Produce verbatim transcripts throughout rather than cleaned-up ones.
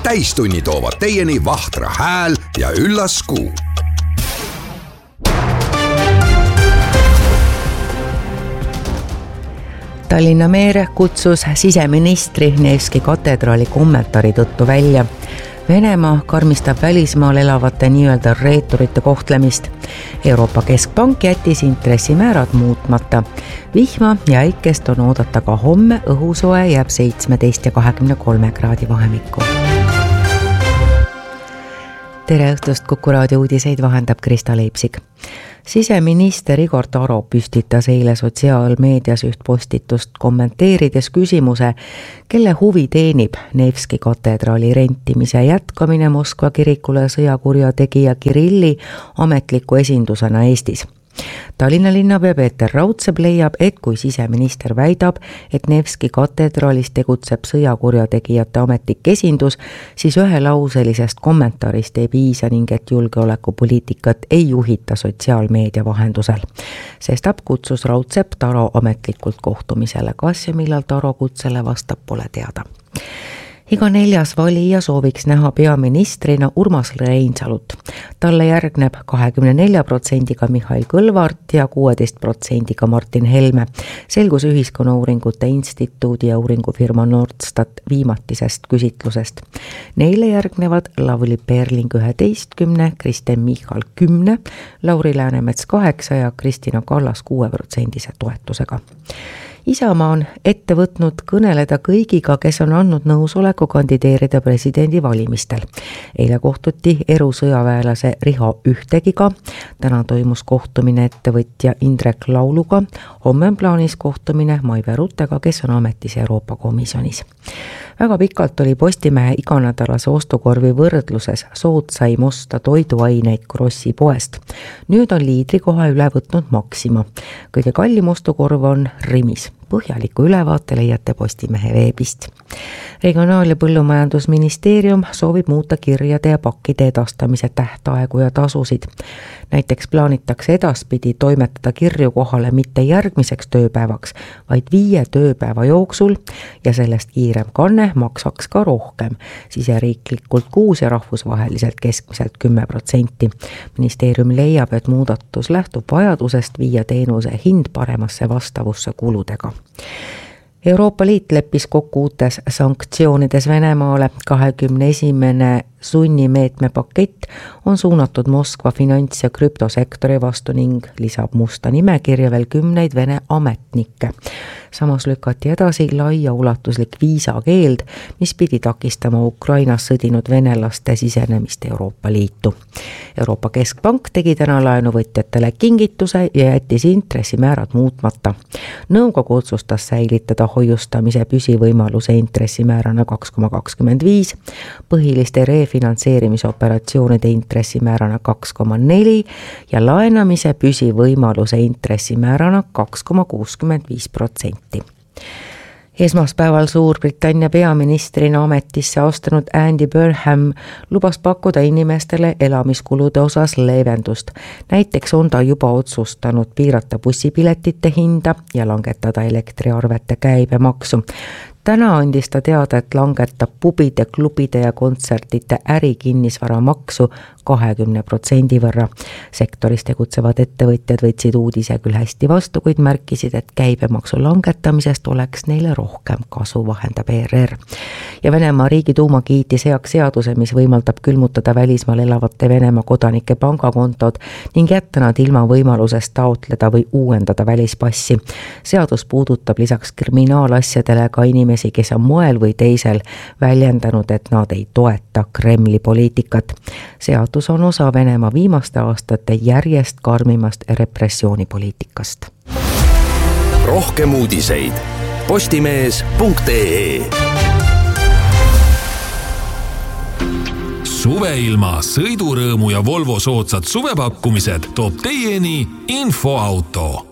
täistunni toovad teieni Vahtra hääl ja üllas kuu. Tallinna meer kutsus siseministri Nevski katedraali kommentaari tõttu välja. Venemaa karmistab välismaal elavate nii-öelda reeturite kohtlemist. Euroopa Keskpank jättis intressimäärad muutmata. Vihma ja äikest on oodata ka homme, õhusoe jääb seitsmeteist ja kahekümne kolme kraadi vahemikku. Tere õhtust, Kuku raadio uudiseid vahendab Krista Leipsik. Siseminister Igor Taro püstitas eile sotsiaalmeedias üht postitust kommenteerides küsimuse, kelle huvi teenib Nevski katedraali rentimise jätkamine Moskva kirikule sõjakurjategija Kirilli ametliku esindusena Eestis. Tallinna linnapea Peeter Raudsepp leiab, et kui siseminister väidab, et Nevski katedraalis tegutseb sõjakurjategijate ametlik esindus, siis ühelauselisest kommentaarist ei piisa ning et julgeolekupoliitikat ei juhita sotsiaalmeedia vahendusel. Sestap kutsus Raudsepp Taro ametlikult kohtumisele. Kas ja millal Taro kutsele vastab, pole teada. Iga neljas valija sooviks näha peaministrina Urmas Reinsalut. Talle järgneb kahekümne nelja protsendiga Mihhail Kõlvart ja kuueteist protsendiga Martin Helme. Selgus Ühiskonnauuringute Instituudi ja uuringufirma Nordstat viimatisest küsitlusest. Neile järgnevad Lavly Perling üheteistkümne, Kristen Michal kümne, Lauri Läänemets kaheksa ja Kristina Kallas kuue protsendise toetusega. Isamaa on ette võtnud kõneleda kõigiga, kes on andnud nõusoleku kandideerida presidendi valimistel. Eile kohtuti erusõjaväelase Riho Ühtegiga, täna toimus kohtumine ettevõtja Indrek Lauluga, homme on plaanis kohtumine Maive Ruttega, kes on ametis Euroopa Komisjonis. Väga pikalt oli Postimehe iganädalase ostukorvi võrdluses soodsaim osta toiduaineid Krossi poest. Nüüd on liidrikoha üle võtnud Maxima. Kõige kallim ostukorv on Rimis. Põhjaliku ülevaate leiate Postimehe veebist. Regionaal- ja Põllumajandusministeerium soovib muuta kirjade ja pakkide edastamise tähtaegu ja tasusid. Näiteks plaanitakse edaspidi toimetada kirju kohale mitte järgmiseks tööpäevaks, vaid viie tööpäeva jooksul ja sellest kiirem kanne maksaks ka rohkem, siseriiklikult kuus ja rahvusvaheliselt keskmiselt kümme protsenti. Ministeerium leiab, et muudatus lähtub vajadusest viia teenuse hind paremasse vastavusse kuludega. Euroopa Liit leppis kokku uutes sanktsioonides Venemaale. kahekümne esimene sunnimeetme pakett on suunatud Moskva finants- ja krüptosektori vastu ning lisab musta nimekirja veel kümneid Vene ametnikke. Samas lükati edasi laiaulatuslik viisakeeld, mis pidi takistama Ukrainas sõdinud venelaste sisenemist Euroopa Liitu. Euroopa Keskpank tegi täna laenuvõtjatele kingituse ja jättis intressimäärad muutmata. Nõukogu otsustas säilitada hoiustamise püsivõimaluse intressimäärana kaks koma kakskümmend viis, põhiliste refinantseerimisoperatsioonide intressimäärana kaks koma neli ja laenamise püsivõimaluse intressimäärana kaks koma kuuskümmend viis protsenti. Esmaspäeval Suurbritannia peaministrina ametisse astunud Andy Burnham lubas pakkuda inimestele elamiskulude osas leevendust. Näiteks on ta juba otsustanud piirata bussipiletite hinda ja langetada elektriarvete käibemaksu. Täna andis ta teada, et langetab pubide, klubide ja kontsertide ärikinnisvara maksu kahekümne protsendi võrra. Sektoris tegutsevad ettevõtjad võtsid uudise küll hästi vastu, kuid märkisid, et käibemaksu langetamisest oleks neile rohkem kasu, vahendab E R R. Ja Venemaa Riigiduuma kiitis heaks seaduse, mis võimaldab külmutada välismaal elavate Venemaa kodanike pangakontod ning jätta nad ilma võimalusest taotleda või uuendada välispassi. Seadus puudutab lisaks kriminaalasjadele ka inimesi, kes on moel või teisel väljendanud, et nad ei toeta Kremli poliitikat. Seadus on osa Venemaa viimaste aastate järjest karmimast repressioonipoliitikast. Rohkem uudiseid postimees punkt ee. Suveilma, sõidurõõmu ja Volvo soodsad suvepakkumised toob teieni Infoauto.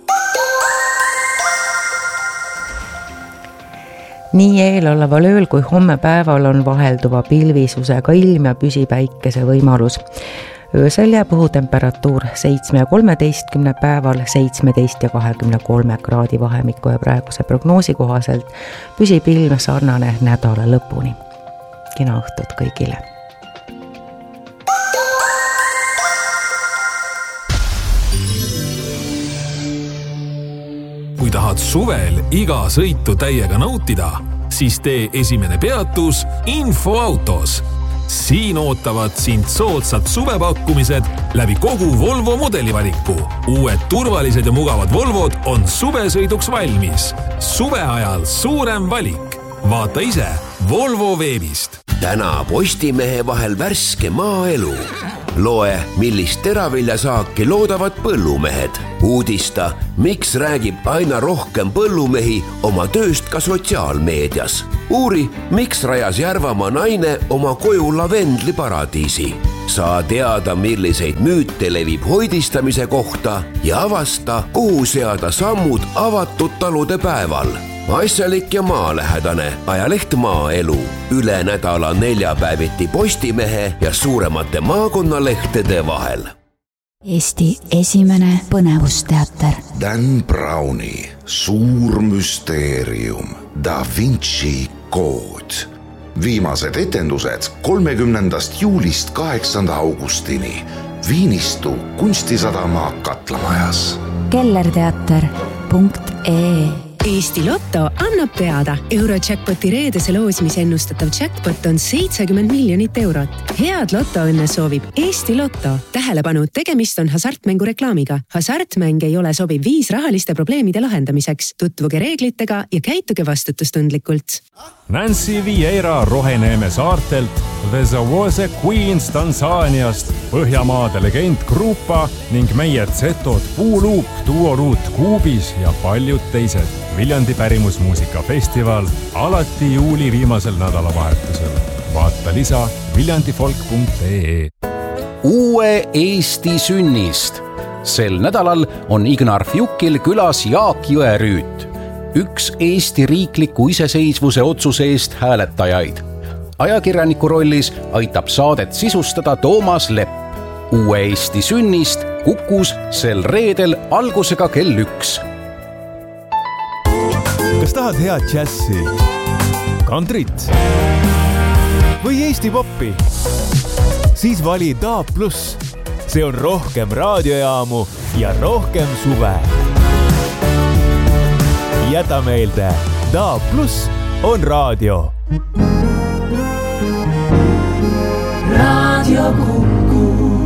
Nii eeloleval ööl kui homme päeval on vahelduva pilvisusega ilm ja püsipäikese võimalus. Öösel jääb õhutemperatuur seitsme ja kolmeteistkümne päeval seitsmeteist ja kahekümne kolme kraadi vahemikku ja praeguse prognoosi kohaselt püsib ilm sarnane nädala lõpuni. kena õhtut kõigile. Kui tahad suvel iga sõitu täiega nautida, siis tee esimene peatus Infoautos. Siin ootavad sind soodsad suvepakkumised läbi kogu Volvo modelivaliku. Uued turvalised ja mugavad Volvod on suvesõiduks valmis. Suve ajal suurem valik. Vaata ise Volvo veebist. Täna Postimehe vahel värske maaelu. Loe, millist teraviljasaaki loodavad põllumehed. Uudista, miks räägib aina rohkem põllumehi oma tööst ka sotsiaalmeedias. Uuri, miks rajas Järvamaa naine oma koju lavendliparadiisi. Saa teada, milliseid müüte levib hoidistamise kohta ja avasta, kuhu seada sammud avatud talude päeval. Asjalik ja maalähedane ajaleht Maaelu. Üle nädala neljapäeviti Postimehe ja suuremate maakonnalehtede vahel. Eesti esimene põnevusteater. Dan Browni Suur müsteerium Da Vinci kood. Viimased etendused kolmekümnendast juulist kaheksanda augustini Viinistu kunstisadama Katlamajas. kellerteater punkt ee Eesti Lotto annab teada. Eurojackpoti reedese loosimise ennustatav jackpot on seitsekümmend miljonit eurot. Head lotoõnne soovib Eesti Lotto. Tähelepanu, tegemist on hasartmängu reklaamiga. Hasartmäng ei ole sobiv viis rahaliste probleemide lahendamiseks. Tutvuge reeglitega ja käituge vastutustundlikult. Nancy Vieira Roheneeme saartelt, The Zawose Queens Tansaaniast, Põhjamaade legend Grupa ning meie Zetod Puuluup, Duoruut Kuubis ja paljud teised. Viljandi pärimusmuusikafestival alati juuli viimasel nädalavahetusel. Vaata lisa viljandifolk punkt ee. Uue Eesti sünnist. Sel nädalal on Ignar Fjukil külas Jaak Jõerüüt, üks Eesti riikliku iseseisvuse otsuse eest hääletajaid. Ajakirjaniku rollis aitab saadet sisustada Toomas Lepp. Uue Eesti sünnist Kukus sel reedel algusega kell üks. Kas tahad head džässi, kantrit või Eesti poppi? Siis vali D A plus. See on rohkem raadiojaamu ja rohkem suve. Jäta meelde, D A plus on raadio. Raadio Kuku.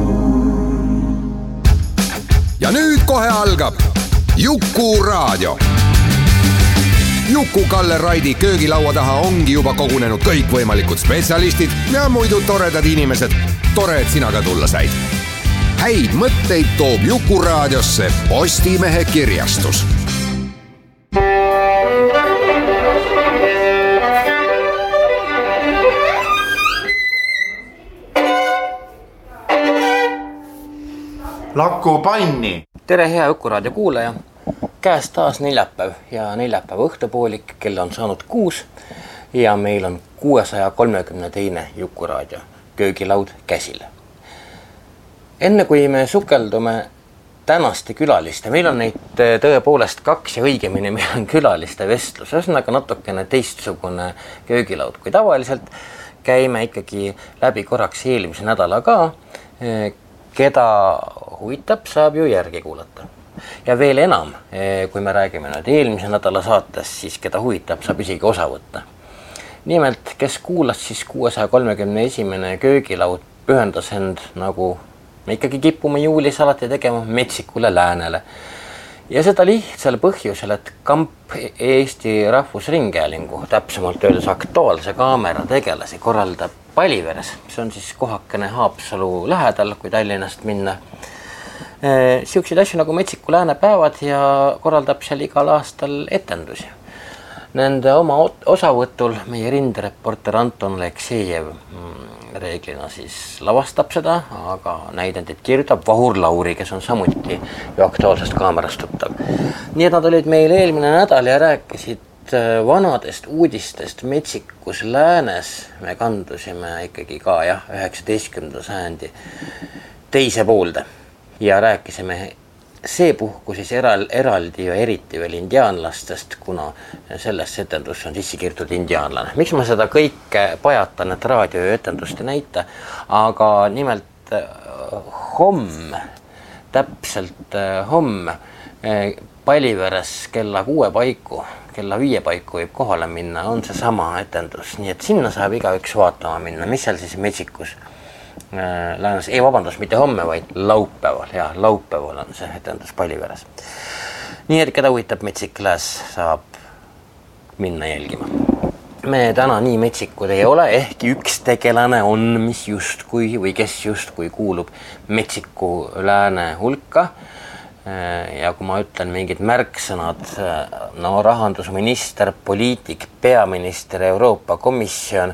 Ja nüüd kohe algab Juku raadio. Juku Kalle Raidi köögilaua taha ongi juba kogunenud kõikvõimalikud spetsialistid ja muidu toredad inimesed. Tore, et sina ka tulla said. Häid mõtteid toob Juku raadiosse Postimehe kirjastus. Laku panni. Tere, hea Juku raadio kuulaja. Käes taas neljapäev ja neljapäeva õhtupoolik, kell on saanud kuus ja meil on kuuesaja kolmekümne teine Juku raadio köögilaud käsil. Enne kui me sukeldume tänaste külaliste, meil on neid tõepoolest kaks ja õigemini meil on külaliste vestlus, ühesõnaga natukene teistsugune köögilaud kui tavaliselt. Käime ikkagi läbi korraks eelmise nädala ka, keda huvitab, saab ju järgi kuulata. Ja veel enam, kui me räägime nüüd eelmise nädala saates, siis keda huvitab, saab isegi osa võtta. Nimelt, kes kuulas siis kuuesaja kolmekümne esimene köögilaud, pühendas end, nagu me ikkagi kipume juulis alati tegema, Metsikule Läänele. Ja seda lihtsal põhjusel, et kamp Eesti Rahvusringhäälingu, täpsemalt öeldes Aktuaalse kaamera tegelasi, korraldab Paliveres. See on siis kohakene Haapsalu lähedal, kui Tallinnast minna. Siukseid asju nagu Metsiku Lääne päevad ja korraldab seal igal aastal etendusi. Nende oma osavõtul meie rindereporter Anton Aleksejev reeglina siis lavastab seda, aga näidendid kirjutab Vahur Lauri, kes on samuti ju Aktuaalsest kaamerast tuttav. Nii et nad olid meil eelmine nädal ja rääkisid vanadest uudistest Metsikus Läänes. Me kandusime ikkagi ka jah, üheksateistkümnenda sajandi teise poolde. Ja rääkisime see puhku siis eral, eraldi ja eriti veel indiaanlastest, kuna selles etendusse on sisse kirjutatud indiaanlane. Miks ma seda kõike pajatan, et raadio ja etendust ei näita, aga nimelt homme, täpselt homme, Paliveres kella kuue paiku, kella viie paiku võib kohale minna, on see sama etendus, nii et sinna saab igaüks vaatama minna, mis seal siis Metsikus Läänes, ei vabandust, mitte homme, vaid laupäeval, ja laupäeval on see etendus Paliveres. Nii et keda huvitab Metsik Lääs, saab minna jälgima. Me täna nii metsikud ei ole, ehkki üks tegelane on, mis justkui või kes justkui kuulub Metsiku Lääne hulka. Ja kui ma ütlen mingid märksõnad, no rahandusminister, poliitik, peaminister, Euroopa Komisjon,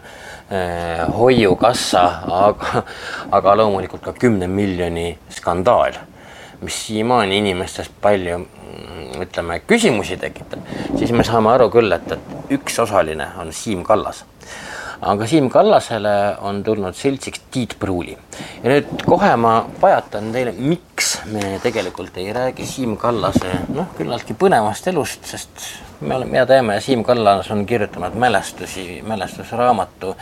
hoiukassa, aga, aga loomulikult ka kümne miljoni skandaal, mis siiamaani inimestest palju, ütleme, küsimusi tekitab, siis me saame aru küll, et, et üks osaline on Siim Kallas. Aga Siim Kallasele on tulnud siltsiks Tiit Pruuli. Ja nüüd kohe ma pajatan teile, miks me tegelikult ei räägi Siim Kallase, noh, küllaltki põnevast elust, sest me, oleme, me teame, Siim Kallas on kirjutanud mälestusi, mälestusraamatu.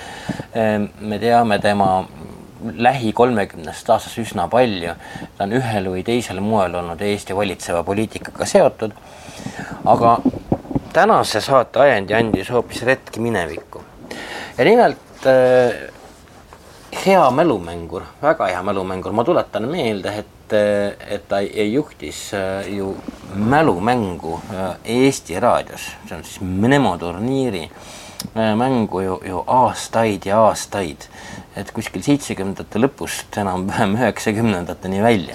Me teame tema lähi kolmekümnest aastas üsna palju. Ta on ühel või teisel moel olnud Eesti valitseva poliitikaga seotud. Aga tänase saate ajendi andis hoopis retki minevikku. Ja nimelt äh, hea mälumängur, väga hea mälumängur. Ma tuletan meelde, et, et ta juhtis äh, ju mälumängu äh, Eesti raadios. See on siis Mnemoturniiri äh, mängu ju, ju aastaid ja aastaid. Et kuskil seitsekümnendate lõpust enam vähem üheksakümnendateni välja.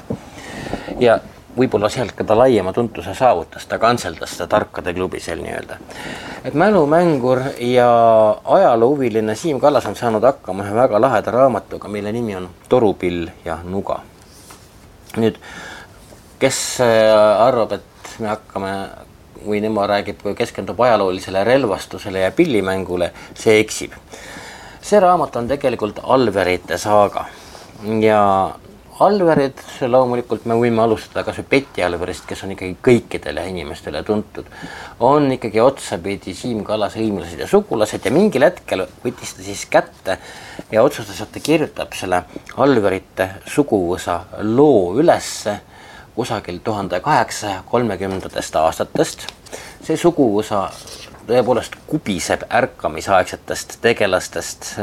Ja võib-olla sealt ka ta laiema tuntuse saavutas, ta kantseldas seda tarkade klubi seal nii-öelda. Et mälumängur ja ajaloohuviline Siim Kallas on saanud hakkama ühe väga laheda raamatuga, mille nimi on Torupill ja nuga. Nüüd, kes arvab, et me hakkame, või nema räägib, keskendub ajaloolisele relvastusele ja pillimängule, see eksib. See raamat on tegelikult Alverite saaga ja Alverid, loomulikult me võime alustada kas või Peti Alverist, kes on ikkagi kõikidele inimestele tuntud, on ikkagi otsapidi Siim Kallase hõimlased ja sugulased ja mingil hetkel võttis ta siis kätte ja otsustas, et ta kirjutab selle Alverite suguvõsa loo ülesse kusagil tuhande kaheksasaja kolmekümnendatest aastatest. See suguvõsa tõepoolest kubiseb ärkamisaegsetest tegelastest,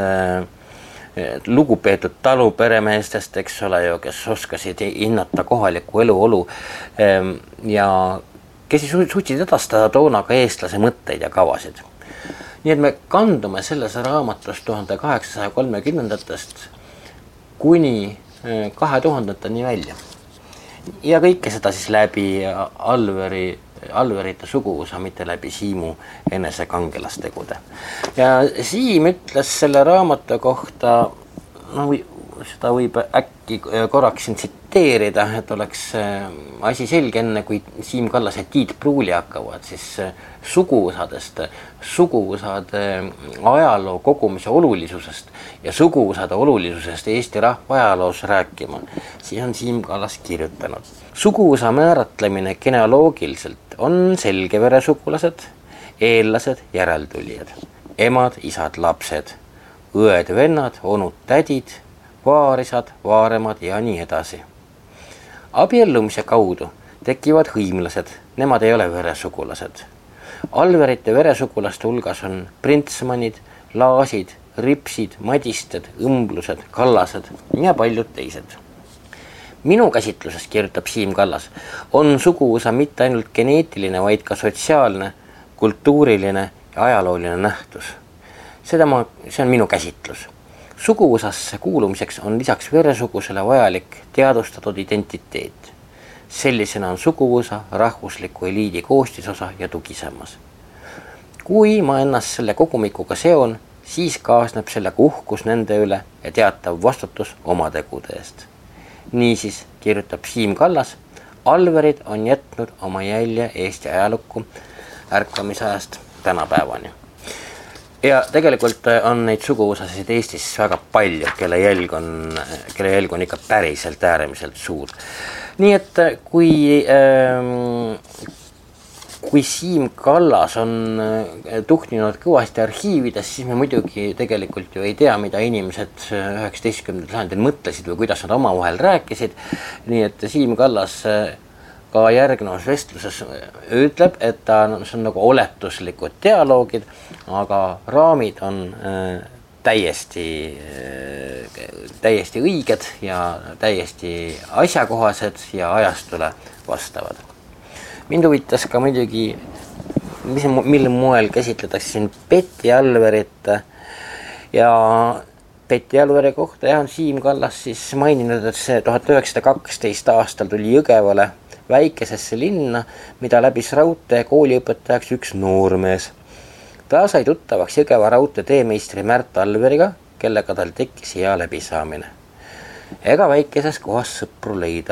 lugupeetud taluperemeestest, eks ole ju, kes oskasid hinnata kohaliku eluolu ja kes suutsid edastada toona ka eestlase mõtteid ja kavasid. Nii et me kandume selles raamatus tuhande kaheksasaja kolmekümnendatest kuni kahe tuhandeteni välja. Ja kõike seda siis läbi Alveri Alverite suguvõsa, mitte läbi Siimu enese kangelastegude. Ja Siim ütles selle raamatu kohta, no seda võib äkki korraks tsiteerida, et oleks asi selge enne, kui Siim Kallas ja Tiit Pruuli hakkavad siis suguvõsadest, suguvõsade ajaloo kogumise olulisusest ja suguvõsade olulisusest Eesti rahva ajaloos rääkima. Siis on Siim Kallas kirjutanud. Suguvõsa määratlemine genealoogiliselt on selge veresugulased, eellased, järeltulijad, emad, isad, lapsed, õed, vennad, onud, tädid, vaarisad, vaaremad ja nii edasi. Abiellumise kaudu tekivad hõimlased, nemad ei ole veresugulased. Alverite veresugulaste hulgas on printsmanid, laasid, ripsid, madisted, õmblused, kallased ja paljud teised. Minu käsitluses, kirjutab Siim Kallas, on suguvõsa mitte ainult geneetiline, vaid ka sotsiaalne, kultuuriline ja ajalooline nähtus. Seda ma, see on minu käsitlus. Suguvõsasse kuulumiseks on lisaks veresugusele vajalik teadustatud identiteet. Sellisena on suguvõsa rahvusliku eliidi koostisosa ja tugisammas. Kui ma ennast selle kogumikuga seon, siis kaasneb sellega uhkus nende üle ja teatav vastutus oma tegude eest. Niisiis, kirjutab Siim Kallas, Alverid on jätnud oma jälje Eesti ajalukku ärkamisajast tänapäevani. Ja tegelikult on neid suguvõsasid Eestis väga palju, kelle jälg on, kelle jälg on ikka päriselt ääremiselt suur. Nii et kui, kui Siim Kallas on tuhninud kõvasti arhiivides, siis me muidugi tegelikult ju ei tea, mida inimesed üheksateistkümnendal sajandil mõtlesid või kuidas nad omavahel rääkisid. Nii et Siim Kallas ka järgnevas vestluses ütleb, et ta on, see on nagu oletuslikud dialoogid, aga raamid on äh, täiesti, äh, täiesti õiged ja täiesti asjakohased ja ajastule vastavad. Mind huvitas ka muidugi, mis, mille moel käsitletakse siin Petti Alverit ja Petti Alveri kohta ja on Siim Kallas siis maininud, et see tuhat üheksasada kaksteist aastal tuli Jõgevale väikesesse linna, mida läbis raudtee kooliõpetajaks üks noormees. Ta sai tuttavaks Jõgeva raudtee teemeistri Märt Alveriga, kellega tal tekkis hea läbisaamine. Ega väikeses kohas sõpru leida